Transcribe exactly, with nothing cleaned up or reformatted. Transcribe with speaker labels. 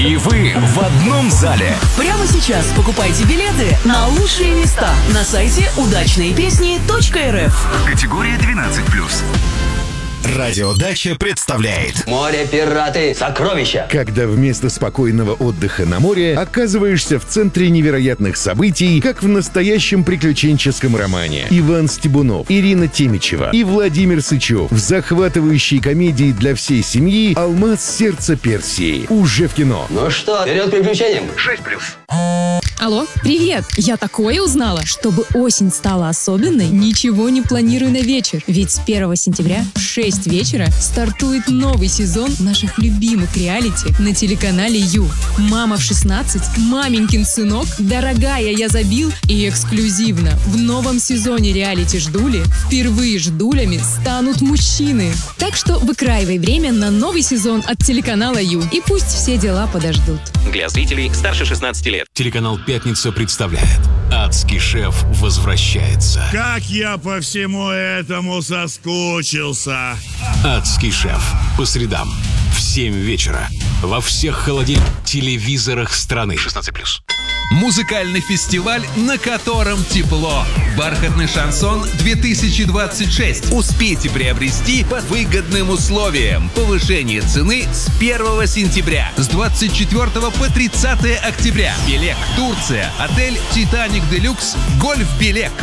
Speaker 1: И вы в одном зале.
Speaker 2: Прямо сейчас покупайте билеты на лучшие места на сайте удачные песни точка эр эф.
Speaker 1: Категория двенадцать плюс. Радиодача представляет
Speaker 3: Море, пираты, сокровища.
Speaker 4: Когда вместо спокойного отдыха на море оказываешься в центре невероятных событий, как в настоящем приключенческом романе. Иван Стебунов, Ирина Темичева и Владимир Сычев в захватывающей комедии для всей семьи «Алмаз сердца Персии» уже в кино.
Speaker 3: Ну что, вперед к приключениям.
Speaker 1: шесть плюс.
Speaker 5: Алло, привет! Я такое узнала. Чтобы осень стала особенной, ничего не планирую на вечер. Ведь с первого сентября в шесть вечера стартует новый сезон наших любимых реалити на телеканале Ю. «Мама в шестнадцать», «Маменькин сынок», «Дорогая, я забил» и эксклюзивно в новом сезоне реалити «Ждули» впервые ждулями станут мужчины. Так что выкраивай время на новый сезон от телеканала Ю. И пусть все дела подождут.
Speaker 6: Для зрителей старше шестнадцати лет.
Speaker 7: Телеканал «Пятница» представляет «Адский шеф возвращается».
Speaker 8: Как я по всему этому соскучился.
Speaker 7: «Адский шеф» по средам в семь вечера во всех холодильных телевизорах страны.
Speaker 6: шестнадцать плюс.
Speaker 9: Музыкальный фестиваль, на котором тепло. «Бархатный шансон две тысячи двадцать шесть». Успейте приобрести по выгодным условиям. Повышение цены с первого сентября. С двадцать четвёртого по тридцатое октября. Белек, Турция. Отель «Титаник Делюкс». Гольф Белек.